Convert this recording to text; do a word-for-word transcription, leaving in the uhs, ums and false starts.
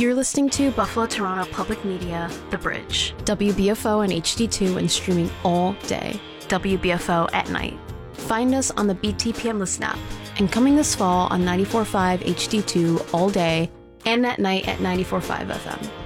You're listening to Buffalo Toronto Public Media, The Bridge. W B F O on H D two and streaming all day. W B F O at night. Find us on the B T P M Listen app. And coming this fall on ninety-four point five H D two all day and at night at ninety-four point five F M.